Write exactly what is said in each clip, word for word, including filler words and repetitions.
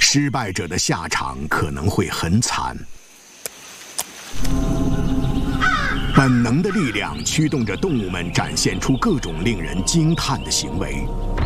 失败者的下场可能会很惨。本能的力量驱动着动物们展现出各种令人惊叹的行为。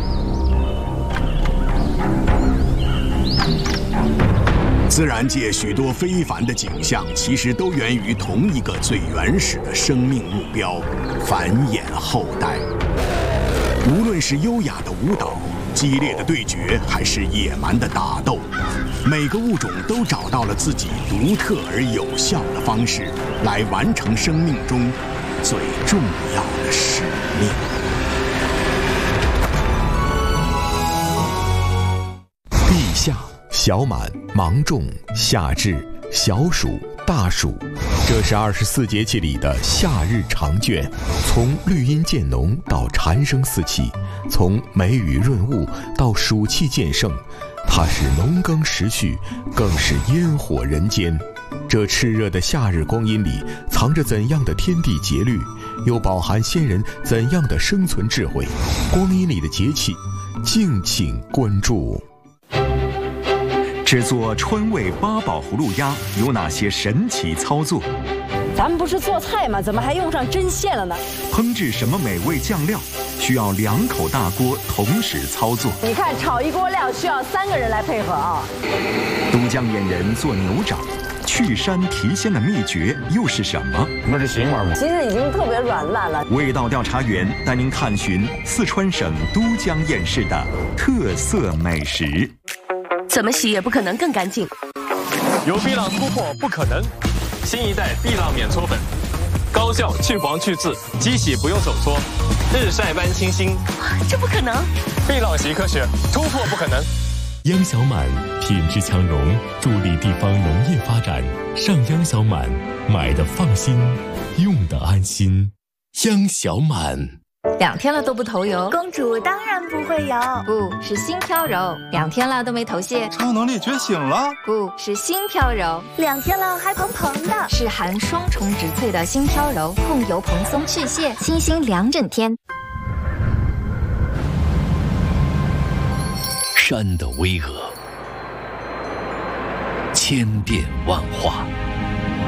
自然界许多非凡的景象，其实都源于同一个最原始的生命目标——繁衍后代。无论是优雅的舞蹈、激烈的对决，还是野蛮的打斗，每个物种都找到了自己独特而有效的方式，来完成生命中最重要的使命。 地下。小满、芒种、夏至、小暑、大暑，这是二十四节气里的夏日长卷。从绿阴渐浓到蝉声四起，从梅雨润物到暑气渐盛，它是农耕时序，更是烟火人间。这炽热的夏日光阴里，藏着怎样的天地节律，又饱含先人怎样的生存智慧？光阴里的节气，敬请关注。 制作川味八宝葫芦鸭有哪些神奇操作？ 咱们不是做菜吗？怎么还用上针线了呢？ 烹制什么美味酱料需要两口大锅同时操作？ 你看，炒一锅料需要三个人来配合啊！ 都江堰人做牛掌，去膻提鲜的秘诀又是什么？ 不是腥味吗？ 其实已经特别软烂了。 味道调查员带您探寻四川省都江堰市的特色美食。 怎么洗也不可能更干净。 有碧浪突破不可能，新一代碧浪免搓粉，高效去黄去渍，机洗不用手搓，日晒般清新。 这不可能！ 碧浪洗科学，突破不可能。 央小满品质强融，助力地方农业发展。上央小满，买的放心，用的安心。央小满。 两天了都不头油， 公主当然不会油， 不是心飘柔。两天了都没头屑， 超能力觉醒了， 不是心飘柔。 两天了还蓬蓬的， 是含双重植萃的心飘柔，控油蓬松去屑，清新两整天。 山的巍峨，千变万化，